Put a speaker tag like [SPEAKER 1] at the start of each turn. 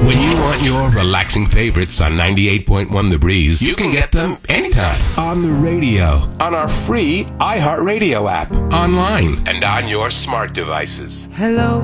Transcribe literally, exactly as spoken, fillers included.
[SPEAKER 1] When you want your relaxing favorites on ninety-eight point one The Breeze, you can get them anytime. On the radio, on our free iHeartRadio app, online, and on your smart devices.
[SPEAKER 2] Hello,